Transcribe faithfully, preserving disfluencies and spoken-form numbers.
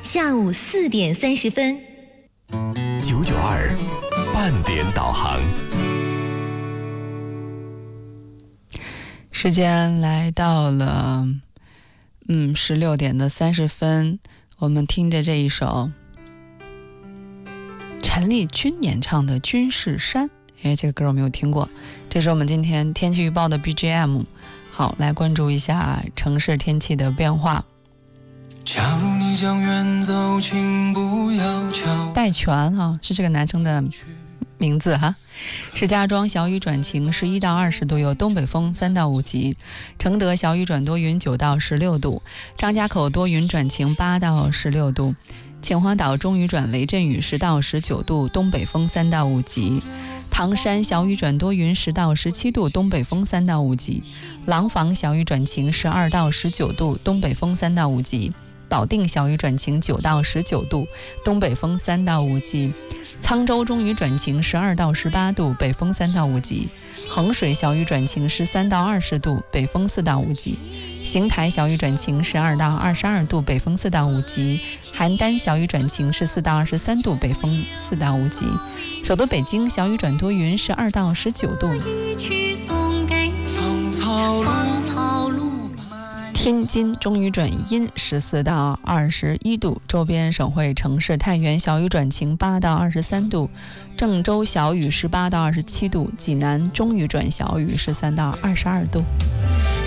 下午四点三十分。 九九二半点导航。 时间来到了，嗯，十六点的三十分，我们听着这一首陈丽君演唱的《军事山》。哎，这个歌我没有听过，这是我们今天天气预报的 B G M。 好，来关注一下城市天气的变化。 假如你将远走，请不要敲。 戴荃哈，是这个男生的名字哈。石家庄小雨转晴，十一到二十度，有东北风三到五级。承德小雨转多云，九到十六度。张家口多云转晴，八到十六度。秦皇岛中雨转雷阵雨，十到十九度，东北风三到五级。唐山小雨转多云，十到十七度，东北风三到五级。廊坊小雨转晴，十二到十九度，东北风三到五级。保定小雨转晴，九到十九度，东北风三到五级。沧州中雨转晴，十二到十八度，北风三到五级。衡水小雨转晴，十三到二十度，北风四到五级。邢台小雨转晴，十二到二十二度，北风四到五级。邯郸小雨转晴，十四到二十三度，北风四到五级。首都北京小雨转多云，十二到十九度。天津中雨转阴，十四到二十一度。周边省会城市太原小雨转晴，八到二十三度。郑州小雨，十八到二十七度。济南中雨转小雨，十三到二十二度。